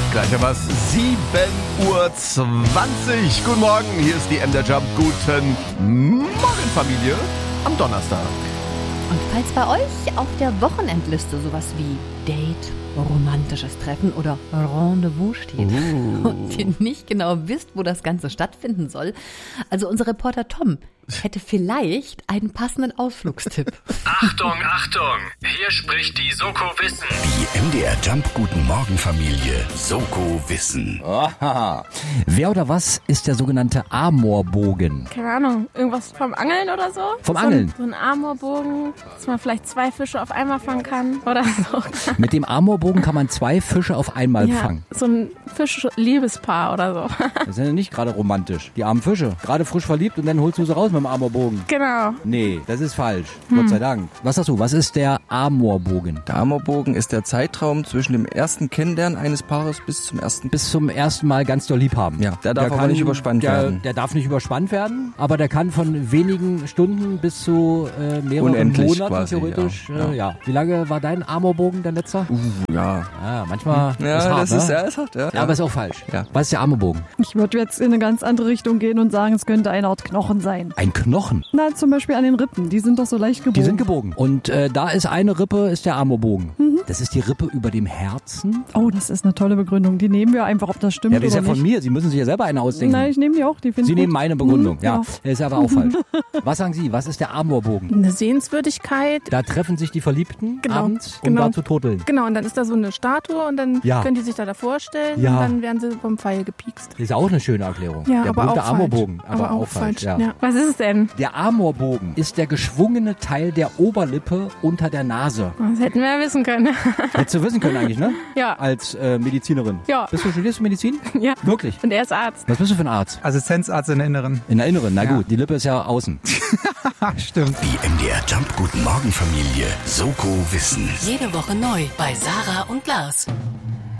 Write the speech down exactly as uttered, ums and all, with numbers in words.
Gleich haben wir es, sieben Uhr zwanzig. Guten Morgen, hier ist die M der Jump. Guten Morgen, Familie, am Donnerstag. Und falls bei euch auf der Wochenendliste sowas wie Date, romantisches Treffen oder Rendezvous steht uh. und ihr nicht genau wisst, wo das Ganze stattfinden soll, also unser Reporter Tom hätte vielleicht einen passenden Ausflugstipp. Achtung, Achtung! Hier spricht die Soko Wissen. Die M D R Jump Guten Morgen Familie Soko Wissen. Aha. Wer oder was ist der sogenannte Amorbogen? Keine Ahnung, irgendwas vom Angeln oder so? Vom so Angeln? Ein, so ein Amorbogen, dass man vielleicht zwei Fische auf einmal fangen kann oder so. Mit dem Amorbogen kann man zwei Fische auf einmal ja, fangen. So ein Fisch-Liebespaar oder so. Das ist ja nicht gerade romantisch. Die armen Fische, gerade frisch verliebt und dann holst du sie raus mit dem Amorbogen. Genau. Nee, das ist falsch. Hm. Gott sei Dank. Was sagst du, was ist der Amorbogen? Der Amorbogen ist der Zeitraum zwischen dem ersten Kennenlernen eines Paares bis zum ersten... Bis zum ersten Mal ganz doll lieb haben. Ja, der darf der aber kann, nicht überspannt der, werden. Der darf nicht überspannt werden, aber der kann von wenigen Stunden bis zu äh, mehreren Unendlich Monaten quasi, theoretisch. ja. Äh, Ja. ja. Wie lange war dein Amorbogen, dein letzter? Uh, ja. Ah, manchmal Ja, ist hart, das ne? ist, ja, ist hart, ja. Ja, aber ist auch falsch. Ja. Was ist der Amorbogen? Ich würde jetzt in eine ganz andere Richtung gehen und sagen, es könnte eine Art Knochen sein. Ein Knochen? Na, zum Beispiel an den Rippen. Die sind doch so leicht gebogen. Die sind gebogen. Und äh, da ist eine Rippe, ist der Amorbogen. Mhm. Das ist die Rippe über dem Herzen. Oh, das ist eine tolle Begründung. Die nehmen wir einfach, ob das stimmt Ja, die ist oder ja von nicht. mir. Sie müssen sich ja selber eine ausdenken. Nein, ich nehme die auch. Die finde Sie ich nehmen gut. meine Begründung. Mhm, ja, ja. ist aber auch falsch. Was sagen Sie? Was ist der Amorbogen? Eine Sehenswürdigkeit. Da treffen sich die Verliebten Genau, abends, um genau. da zu turteln. Genau, und dann ist da so eine Statue und dann Ja. können die sich da davor stellen Ja. und dann werden sie vom Pfeil gepiekst. Das ist auch eine schöne Erklärung. Ja, der aber berühmte auch Amorbogen, falsch. aber, auch falsch. Ja. Ja. Was ist es denn? Der Amorbogen ist der geschwungene Teil der Oberlippe unter der Nase. Das hätten wir ja wissen können. Hättest du wissen können eigentlich, ne? Ja. Als äh, Medizinerin. Ja. Bist du, studierst du Medizin? Ja. Wirklich? Und er ist Arzt. Was bist du für ein Arzt? Assistenzarzt in der Inneren. In der Inneren, na Ja. gut, die Lippe ist ja außen. Stimmt. Die M D R Jump Guten Morgen Familie Soko Wissen. Jede Woche neu bei Sarah und Lars.